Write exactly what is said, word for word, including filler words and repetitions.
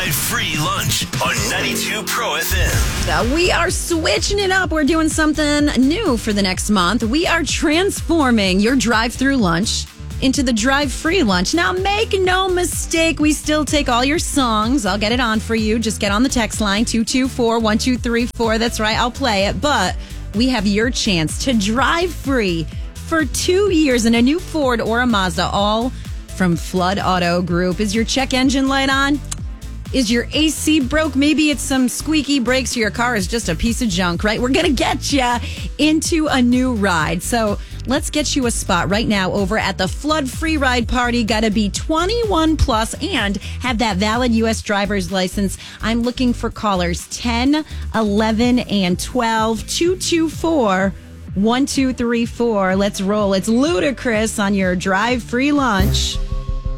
Drive Free Lunch on ninety-two Pro F M. Uh, we are switching it up. We're doing something new for the next month. We are transforming your drive-through lunch into the drive-free lunch. Now, make no mistake, we still take all your songs. I'll get it on for you. Just get on the text line, two two four, one two three four. That's right, I'll play it. But we have your chance to drive free for two years in a new Ford or a Mazda, all from Flood Auto Group. Is your check engine light on? Is your A C broke? Maybe it's some squeaky brakes or your car is just a piece of junk, right? We're going to get you into a new ride. So let's get you a spot right now over at the Flood Free Ride Party. Got to be twenty-one plus and have that valid U S driver's license. I'm looking for callers ten, eleven, and twelve. two two four, one two three four. Let's roll. It's Ludacris on your drive free lunch.